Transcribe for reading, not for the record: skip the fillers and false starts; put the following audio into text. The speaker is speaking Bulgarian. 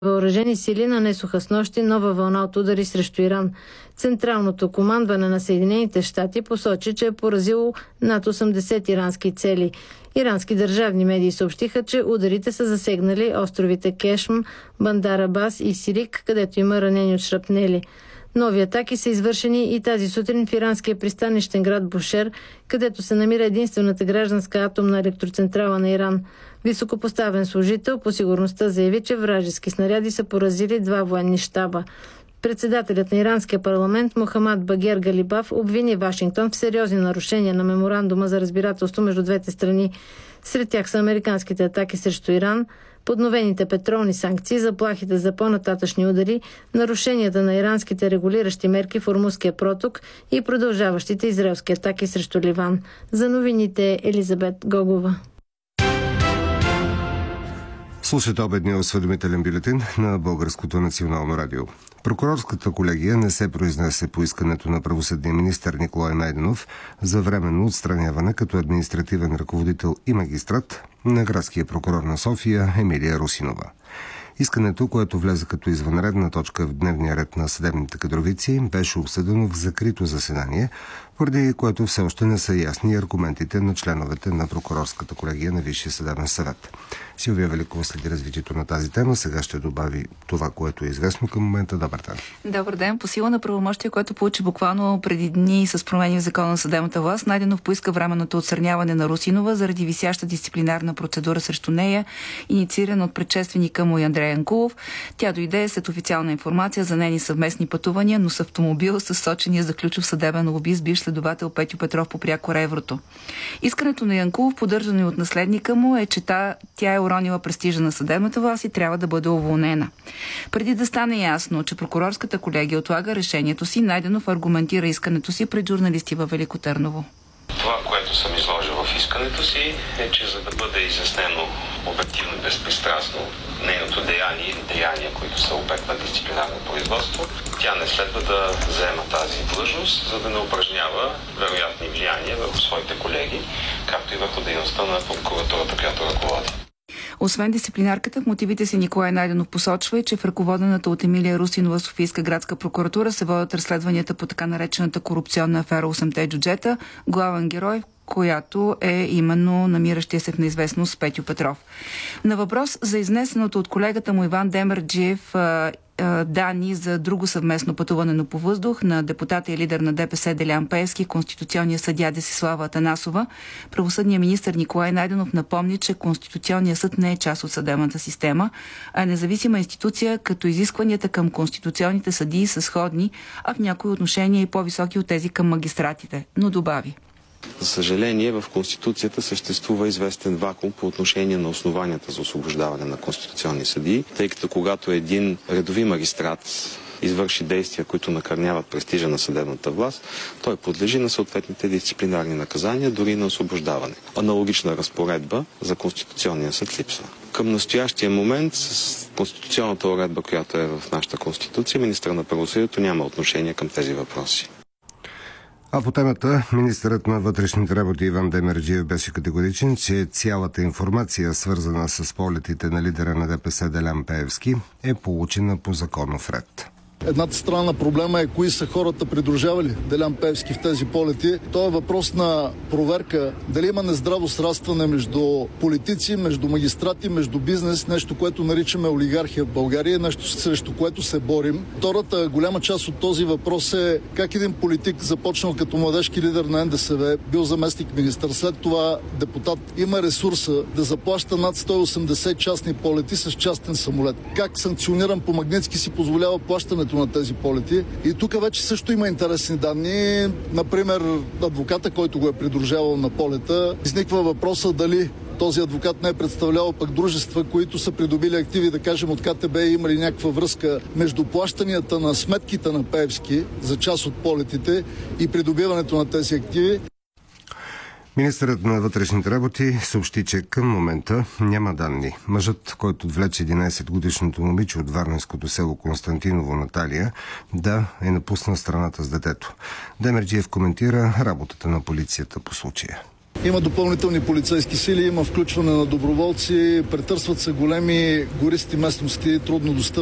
Въоръжени сили нанесоха снощи нова вълна от удари срещу Иран. Централното командване на Съединените щати посочи, че е поразило над 80 ирански цели. Ирански държавни медии съобщиха, че ударите са засегнали островите Кешм, Бандар Абас и Сирик, където има ранени от шрапнели. Нови атаки са извършени и тази сутрин в иранския пристанищен град Бушер, където се намира единствената гражданска атомна електроцентрала на Иран. Високопоставен служител по сигурността заяви, че вражески снаряди са поразили 2 военни щаба. Председателят на иранския парламент Мохамад Багер Галибаф обвини Вашингтон в сериозни нарушения на меморандума за разбирателство между двете страни. Сред тях са американските атаки срещу Иран, подновените петролни санкции, заплахите за по-нататъчни удари, нарушенията на иранските регулиращи мерки в Ормузския проток и продължаващите израелски атаки срещу Ливан. За новините Елизабет Гогова. Слушайте обедния осведомителен бюлетин на Българското национално радио. Прокурорската колегия не се произнесе по искането на правосъдния министър Николай Найденов за временно отстраняване като административен ръководител и магистрат на градския прокурор на София Емилия Русинова. Искането, което влезе като извънредна точка в дневния ред на съдебните кадровици, беше обсъдено в закрито заседание, поради което все още не са ясни аргументите на членовете на прокурорската колегия на Висшия съдебен съвет. Силвия Великова следи развитието на тази тема. Сега ще добави това, което е известно към момента. Добър ден. Добър ден. По сила на правомощия, което получи буквално преди дни с промени в закона на съдебната власт, Найденов поиска временното отстраняване на Русинова заради висяща дисциплинарна процедура срещу нея, инициирана от предшественика му Андрей Янкулов. Тя дойде след официална информация за нейни съвместни пътувания, но с автомобил с сочения за ключов съдебен лобист бивш следовател Петю Петров по пряко Еврото. Искането на Янкулов, поддържано и от наследника му, е, че тя е уронила престижа на съдебната власт и трябва да бъде уволнена. Преди да стане ясно, че прокурорската колегия отлага решението си, Найденов аргументира искането си пред журналисти във Велико Търново. Това, което съм изложил в искането си, е, че за да бъде изяснено обективно и безпристрастно нейното деяние или деяния, които са обект на дисциплинарно производство, тя не следва да заема тази длъжност, за да не упражнява вероятни влияния върху своите колеги, както и върху дейността на прокуратурата, която ръководи. Освен дисциплинарката, в мотивите си Николай Найденов посочва, че в ръководената от Емилия Русинова Софийска градска прокуратура се водят разследванията по така наречената корупционна афера 8-те джуджета, главен герой, която е именно намиращия се в неизвестност Петю Петров. На въпрос за изнесеното от колегата му Иван Демерджиев данни за друго съвместно пътуване на по въздух на депутата и лидер на ДПС Делян Пеевски, конституционния съдия Десислава Атанасова, правосъдният министър Николай Найденов напомни, че Конституционният съд не е част от съдебната система, а е независима институция, като изискванията към конституционните съдии са сходни, а в някои отношения и по-високи от тези към магистратите. Но добави: за съжаление, в Конституцията съществува известен вакуум по отношение на основанията за освобождаване на конституционни съдии, тъй като когато един редови магистрат извърши действия, които накърняват престижа на съдебната власт, той подлежи на съответните дисциплинарни наказания, дори на освобождаване. Аналогична разпоредба за Конституционния съд липсва. Към настоящия момент с конституционната уредба, която е в нашата Конституция, министър на правосъдието няма отношение към тези въпроси. А по темата, министърът на вътрешните работи Иван Демерджиев беше категоричен, че цялата информация, свързана с полетите на лидера на ДПС Делян Пеевски, е получена по законов ред. Едната страна на проблема е кои са хората, придружавали Делян Пеевски в тези полети. То е въпрос на проверка дали има нездраво срастване между политици, между магистрати, между бизнес, нещо, което наричаме олигархия в България, нещо срещу което се борим. Втората голяма част от този въпрос е как един политик, започнал като младежки лидер на НДСВ, бил заместник министър, след това депутат, има ресурса да заплаща над 180 частни полети с частен самолет. Как санкциониран по Магнитски си позволява плащането на тези полети. И тук вече също има интересни данни. Например, адвоката, който го е придружавал на полета, изниква въпроса дали този адвокат не е представлявал пък дружества, които са придобили активи, да кажем, от КТБ, има ли някаква връзка между плащанията на сметките на Пеевски за част от полетите и придобиването на тези активи. Министърът на вътрешните работи съобщи, че към момента няма данни. Мъжът, който отвлече 11-годишното момиче от варненското село Константиново Наталия, е напуснал страната с детето. Демерджиев коментира работата на полицията по случая. Има допълнителни полицейски сили, има включване на доброволци, претърсват се големи гористи местности, трудно достъпни